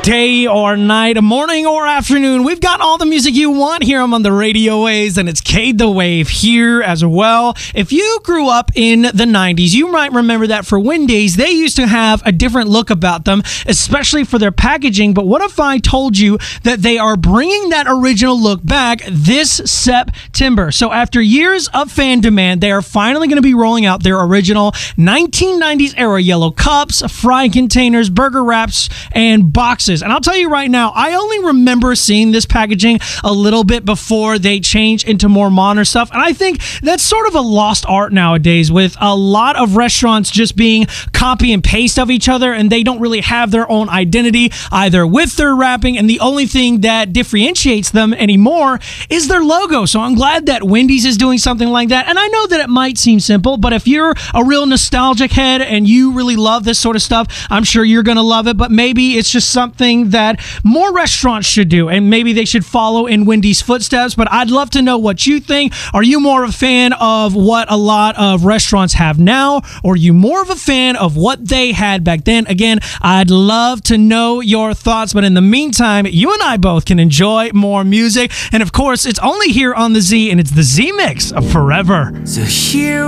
day or night, morning or afternoon. We've got all the music you want here on the radio waves, and it's Cade the Wave here as well. If you grew up in the 90s, you might remember that for Wendy's, they used to have a different look about them, especially for their packaging. But what if I told you that they are bringing that original look back this September? So after years of fan demand, they are finally going to be rolling out their original 1990s era yellow cups, fry containers, burger wraps, and boxes. And I'll tell you right now, I only remember seeing this packaging a little bit before they changed into more modern stuff. And I think that's sort of a lost art nowadays, with a lot of restaurants just being copy and paste of each other, and they don't really have their own identity either with their wrapping. And the only thing that differentiates them anymore is their logo. So I'm glad that Wendy's is doing something like that. And I know that it might seem simple, but if you're a real nostalgic head and you really love this sort of stuff, I'm sure you're going to love it. But maybe it's just something that more restaurants should do, and maybe they should follow in Wendy's footsteps. But I'd love to know what you think. Are you more of a fan of what a lot of restaurants have now, or are you more of a fan of what they had back then? Again, I'd love to know your thoughts. But in the meantime, you and I both can enjoy more music. And of course, it's only here on the Z, and it's the Z Mix of Forever. So here